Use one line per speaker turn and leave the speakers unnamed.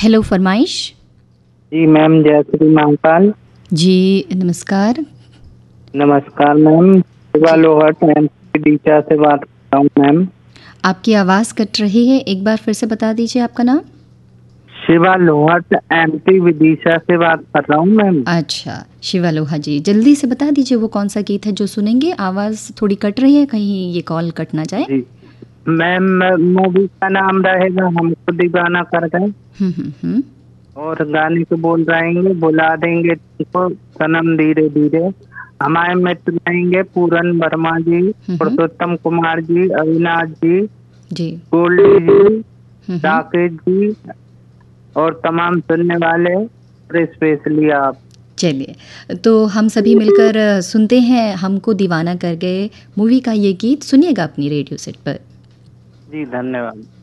Hello फरमाइश।
जी ma'am, जय श्री महाकाल।
जी नमस्कार।
नमस्कार मैम, शिवा
जी
लोहट डीचा से बात कर रहा हूँ मैम।
आपकी आवाज़ कट रही है, एक बार फिर से बता दीजिए आपका नाम।
शिवा लोहट एमपी विदिशा से बात कर रहा हूँ मैम।
अच्छा, शिवा लोहा जी, जल्दी से बता दीजिए वो कौन सा गीत है जो सुनेंगे। आवाज़ थोड़ी कट रही है, कहीं ये कॉल कट ना जाए।
जी मैम, मूवी का नाम रहेगा हमको दीवाना कर गए,
हम्म।
और गाने को बोल रहेंगे बुला देंगे तुमको सनम धीरे धीरे। हमारे मित्र रहेंगे पूरन वर्मा जी,
हम्म।
पुरुषोत्तम कुमार जी, अविनाश जी,
जी।
गोल्डी जी,
हम्म।
राकेश जी, और तमाम सुनने वाले, और स्पेशली आप।
चलिए, तो हम सभी मिलकर सुनते हैं हमको दीवाना कर गए मूवी का ये गीत। सुनिएगा अपनी रेडियो सेट पर।
जी धन्यवाद।